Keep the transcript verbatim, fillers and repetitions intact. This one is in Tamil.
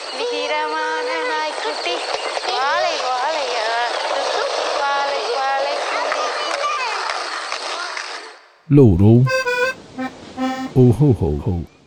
விகிரமான நாய்க்குட்டி வாழை வாழையா வாழை வாழை Loro. Oh ho ho ho.